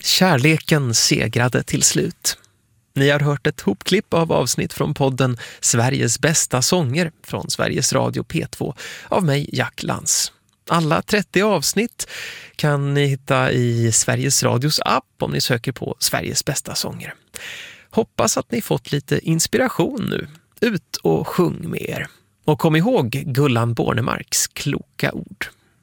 Kärleken segrade till slut. Ni har hört ett hopklipp av avsnitt från podden Sveriges bästa sånger från Sveriges Radio P2 av mig, Jack Lantz. Alla 30 avsnitt kan ni hitta i Sveriges Radios app om ni söker på Sveriges bästa sånger. Hoppas att ni fått lite inspiration nu. Ut och sjung med er. Och kom ihåg Gullan Bornemarks kloka ord.